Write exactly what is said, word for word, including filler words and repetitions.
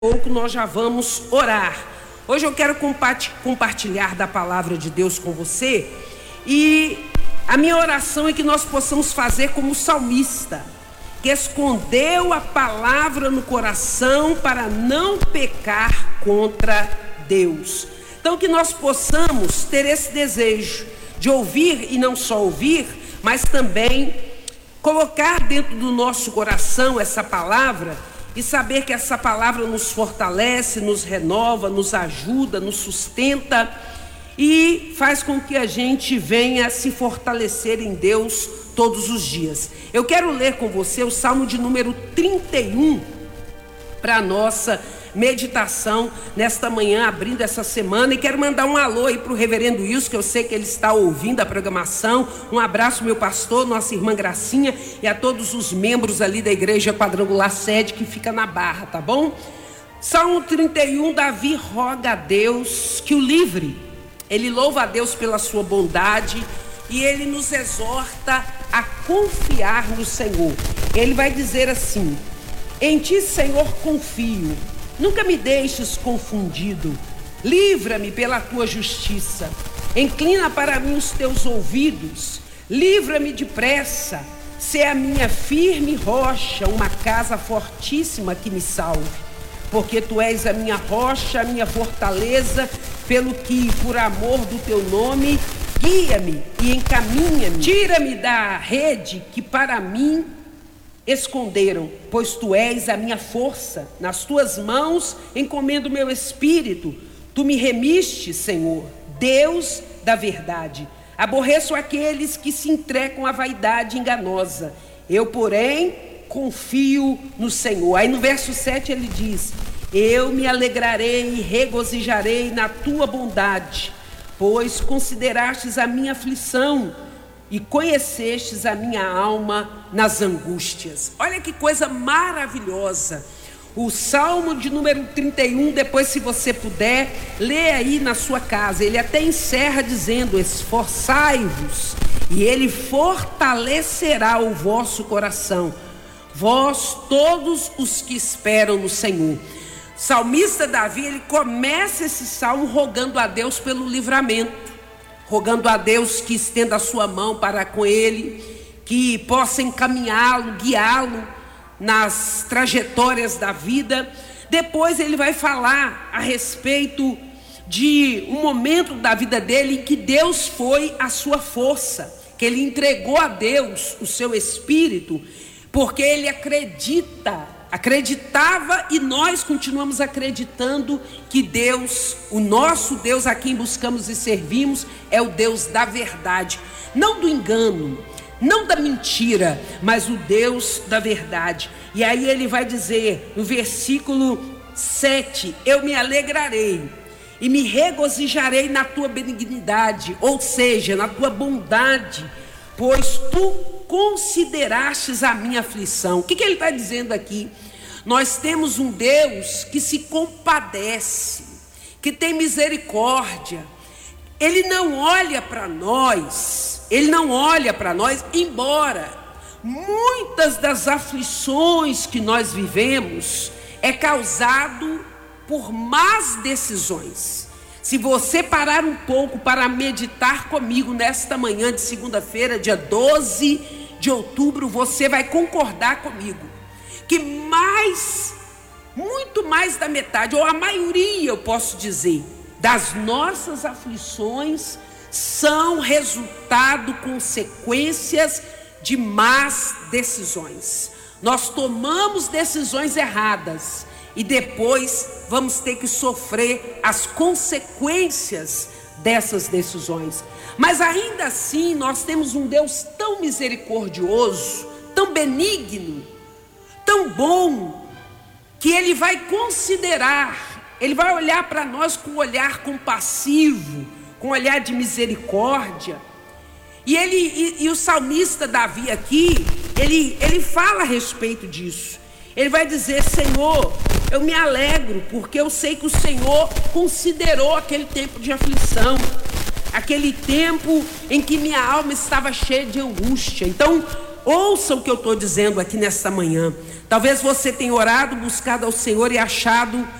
pouco nós já vamos orar. Hoje eu quero compartilhar da palavra de Deus com você, e a minha oração é que nós possamos fazer como o salmista, que escondeu a palavra no coração para não pecar contra Deus. Então que nós possamos ter esse desejo de ouvir, e não só ouvir, mas também colocar dentro do nosso coração essa palavra e saber que essa palavra nos fortalece, nos renova, nos ajuda, nos sustenta e faz com que a gente venha se fortalecer em Deus todos os dias. Eu quero ler com você o Salmo de número trinta e um para a nossa meditação nesta manhã, abrindo essa semana, e quero mandar um alô aí para o reverendo Wilson, que eu sei que ele está ouvindo a programação. Um abraço, meu pastor, nossa irmã Gracinha, e a todos os membros ali da igreja quadrangular sede que fica na Barra, tá bom? Salmo trinta e um, Davi roga a Deus que o livre. Ele louva a Deus pela sua bondade e ele nos exorta a confiar no Senhor. Ele vai dizer assim: em ti, Senhor, confio. Nunca me deixes confundido. Livra-me pela tua justiça. Inclina para mim os teus ouvidos. Livra-me depressa. Sê a minha firme rocha, uma casa fortíssima que me salve. Porque tu és a minha rocha, a minha fortaleza, pelo que, por amor do teu nome, guia-me e encaminha-me. Tira-me da rede que para mim esconderam, pois tu és a minha força. Nas tuas mãos encomendo o meu espírito. Tu me remiste, Senhor, Deus da verdade. Aborreço aqueles que se entregam à vaidade enganosa. Eu, porém, confio no Senhor. Aí no verso sete ele diz: eu me alegrarei e regozijarei na tua bondade, pois considerastes a minha aflição e conhecestes a minha alma nas angústias. Olha que coisa maravilhosa. O Salmo de número trinta e um, depois, se você puder, lê aí na sua casa. Ele até encerra dizendo: esforçai-vos, e ele fortalecerá o vosso coração, vós todos os que esperam no Senhor. Salmista Davi, ele começa esse salmo rogando a Deus pelo livramento, rogando a Deus que estenda a sua mão para com ele, que possa encaminhá-lo, guiá-lo nas trajetórias da vida. Depois ele vai falar a respeito de um momento da vida dele em que Deus foi a sua força, que ele entregou a Deus o seu espírito, porque ele acredita, acreditava, e nós continuamos acreditando que Deus, o nosso Deus a quem buscamos e servimos, é o Deus da verdade, não do engano, não da mentira, mas o Deus da verdade. E aí ele vai dizer no versículo sete: eu me alegrarei e me regozijarei na tua benignidade, ou seja, na tua bondade, pois tu considerastes a minha aflição. O que, que ele está dizendo aqui? Nós temos um Deus que se compadece, que tem misericórdia. Ele não olha para nós, ele não olha para nós, embora muitas das aflições que nós vivemos é causado por más decisões. Se você parar um pouco para meditar comigo nesta manhã de segunda-feira, dia doze de outubro, você vai concordar comigo que mais, muito mais da metade, ou a maioria, eu posso dizer, das nossas aflições são resultado, consequências de más decisões. Nós tomamos decisões erradas e depois vamos ter que sofrer as consequências dessas decisões. Mas ainda assim nós temos um Deus tão misericordioso, tão benigno, tão bom, que ele vai considerar, ele vai olhar para nós com um olhar compassivo, com um olhar de misericórdia. E, ele, e, e o salmista Davi aqui, ele, ele fala a respeito disso. Ele vai dizer: Senhor, eu me alegro, porque eu sei que o Senhor considerou aquele tempo de aflição, aquele tempo em que minha alma estava cheia de angústia. Então, ouça o que eu estou dizendo aqui nesta manhã. Talvez você tenha orado, buscado ao Senhor e achado